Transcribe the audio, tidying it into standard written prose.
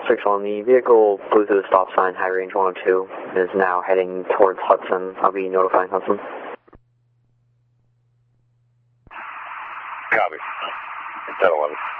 6-1, the vehicle flew through the stop sign, high range 102, is now heading towards Hudson. I'll be notifying Hudson. Copy. 10-11.